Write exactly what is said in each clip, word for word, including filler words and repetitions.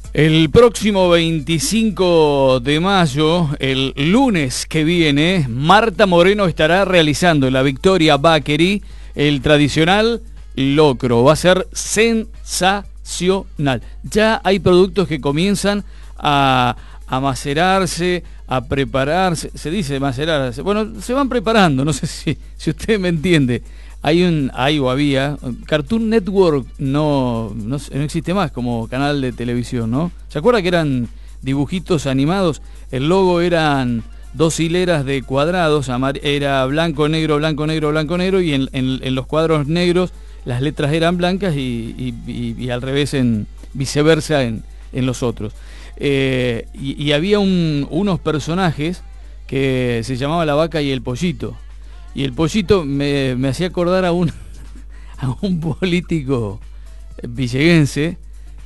El próximo veinticinco de mayo, el lunes que viene, Marta Moreno estará realizando en la Victoria Bakery el tradicional locro. Va a ser sensacional. Ya hay productos que comienzan a, a macerarse, a prepararse. Se dice macerarse. Bueno, se van preparando, no sé si, si usted me entiende. Hay un, hay o había, Cartoon Network no, no, no existe más como canal de televisión, ¿no? ¿Se acuerda que eran dibujitos animados? El logo eran dos hileras de cuadrados, era blanco, negro, blanco, negro, blanco, negro, y en, en, en los cuadros negros las letras eran blancas y, y, y, y al revés, en viceversa en, en los otros. Eh, y, y había un, unos personajes que se llamaba La Vaca y el Pollito. Y el Pollito me, me hacía acordar a un, a un político villeguense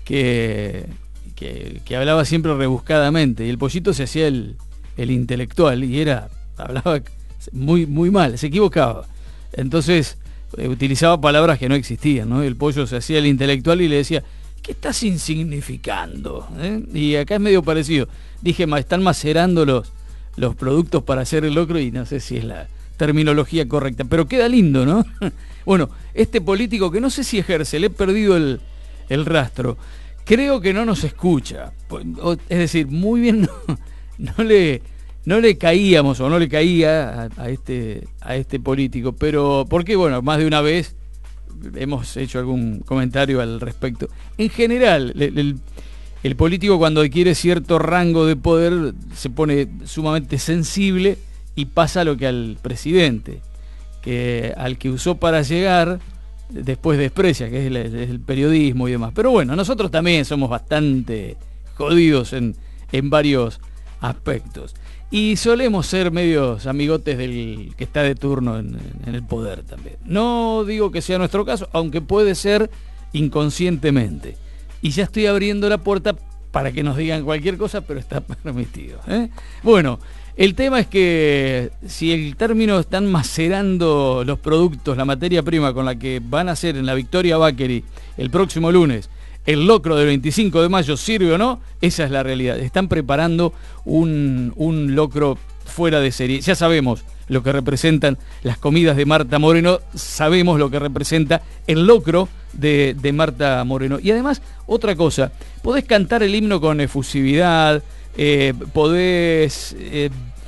que, que, que hablaba siempre rebuscadamente. Y el Pollito se hacía el, el intelectual y era hablaba muy, muy mal, se equivocaba. Entonces eh, utilizaba palabras que no existían, ¿no? El Pollo se hacía el intelectual y le decía, ¿qué estás insignificando? ¿Eh? Y acá es medio parecido. Dije, ma, están macerando los, los productos para hacer el locro y no sé si es la terminología correcta, pero queda lindo, ¿no? Bueno, este político que no sé si ejerce, le he perdido el, el rastro, creo que no nos escucha, es decir, muy bien no, no le no le caíamos o no le caía a, a este a este político, pero porque bueno, más de una vez hemos hecho algún comentario al respecto. En general, el, el, el político cuando adquiere cierto rango de poder se pone sumamente sensible y pasa lo que al presidente, que al que usó para llegar, después desprecia, que es el, es el periodismo y demás. Pero bueno, nosotros también somos bastante jodidos en, en varios aspectos. Y solemos ser medios amigotes del que está de turno en, en el poder también. No digo que sea nuestro caso, aunque puede ser inconscientemente. Y ya estoy abriendo la puerta para que nos digan cualquier cosa, pero está permitido, ¿eh? Bueno, el tema es que si el término están macerando los productos, la materia prima con la que van a hacer en la Victoria Bakery el próximo lunes, el locro del veinticinco de mayo, ¿sirve o no? Esa es la realidad. Están preparando un, un locro fuera de serie. Ya sabemos lo que representan las comidas de Marta Moreno, sabemos lo que representa el locro de, de Marta Moreno. Y además, otra cosa, podés cantar el himno con efusividad, Eh, podés eh,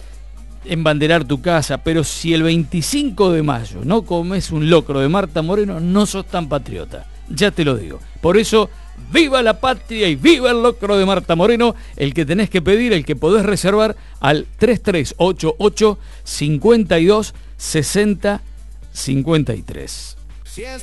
embanderar tu casa, pero si el veinticinco de mayo no comes un locro de Marta Moreno, no sos tan patriota, ya te lo digo. Por eso, viva la patria y viva el locro de Marta Moreno, el que tenés que pedir, el que podés reservar al tres tres ocho ocho, cincuenta y dos, sesenta, cincuenta y tres.